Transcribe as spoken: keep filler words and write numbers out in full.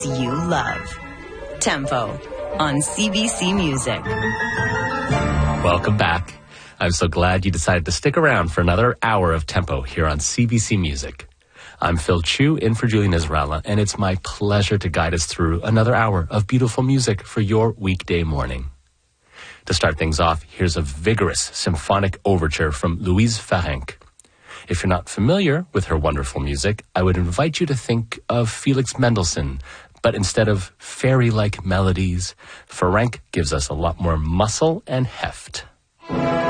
you love. Tempo on C B C Music. Welcome back. I'm so glad you decided to stick around for another hour of Tempo here on C B C Music. I'm Phil Chu, in for Julian Israela, and it's my pleasure to guide us through another hour of beautiful music for your weekday morning. To start things off, here's a vigorous symphonic overture from Louise Farenc. If you're not familiar with her wonderful music, I would invite you to think of Felix Mendelssohn, but instead of fairy-like melodies, Farenc gives us a lot more muscle and heft.